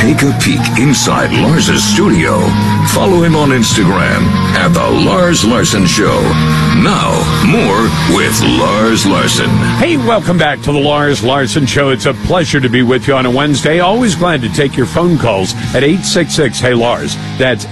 take a peek inside Lars's studio, follow him on Instagram at The Lars Larson Show. Now, more with Lars Larson. Hey, welcome back to The Lars Larson Show. It's a pleasure to be with you on a Wednesday. Always glad to take your phone calls at 866-HEY-LARS. That's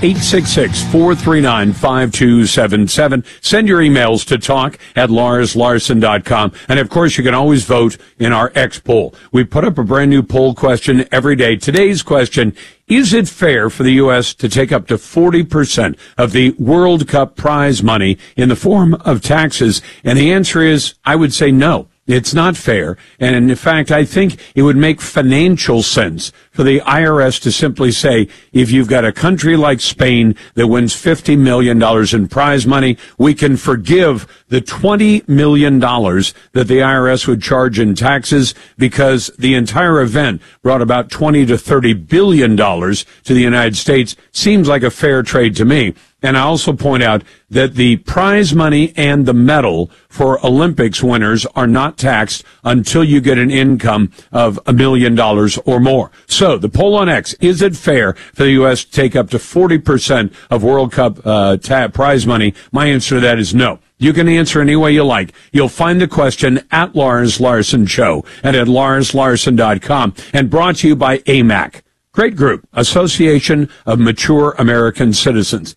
866-439-5277. Send your emails to talk@larslarson.com. And, of course, you can always vote in our X poll. We put up a brand new poll question every day. Today's question: is it fair for the U.S. to take up to 40% of the World Cup prize money in the form of taxes? And the answer is, I would say no. It's not fair. And in fact, I think it would make financial sense for the IRS to simply say, if you've got a country like Spain that wins $50 million in prize money, we can forgive the $20 million that the IRS would charge in taxes, because the entire event brought about $20 to $30 billion to the United States. Seems like a fair trade to me. And I also point out that the prize money and the medal for Olympics winners are not taxed until you get an income of $1 million or more. So the poll on X: is it fair for the U.S. to take up to 40% of World Cup prize money? My answer to that is no. You can answer any way you like. You'll find the question at Lars Larson Show and at larslarson.com, and brought to you by AMAC. Great group, Association of Mature American Citizens,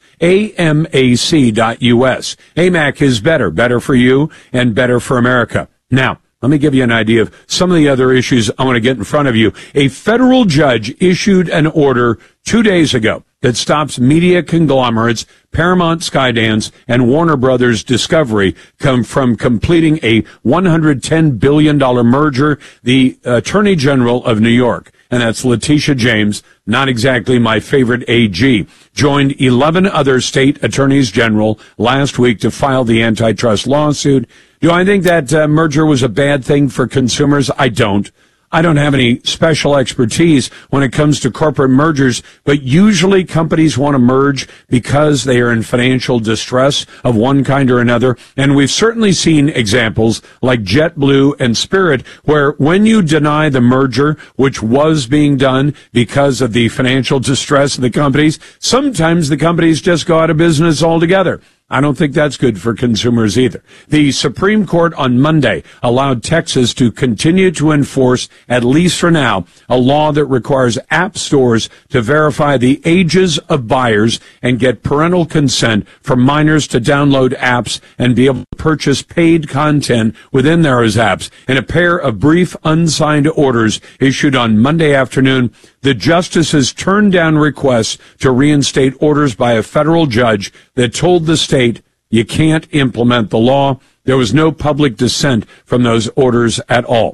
AMAC.US. AMAC is better for you and better for America. Now, let me give you an idea of some of the other issues I want to get in front of you. A federal judge issued an order 2 days ago that stops media conglomerates Paramount, Skydance, and Warner Brothers Discovery from completing a $110 billion merger. The Attorney General of New York, and that's Letitia James, not exactly my favorite AG, joined 11 other state attorneys general last week to file the antitrust lawsuit. Do I think that merger was a bad thing for consumers? I don't. I don't have any special expertise when it comes to corporate mergers, but usually companies want to merge because they are in financial distress of one kind or another. And we've certainly seen examples like JetBlue and Spirit, where when you deny the merger, which was being done because of the financial distress of the companies, sometimes the companies just go out of business altogether. I don't think that's good for consumers either. The Supreme Court on Monday allowed Texas to continue to enforce, at least for now, a law that requires app stores to verify the ages of buyers and get parental consent for minors to download apps and be able to purchase paid content within those apps. In a pair of brief unsigned orders issued on Monday afternoon, the justices turned down requests to reinstate orders by a federal judge that told the state you can't implement the law. There was no public dissent from those orders at all.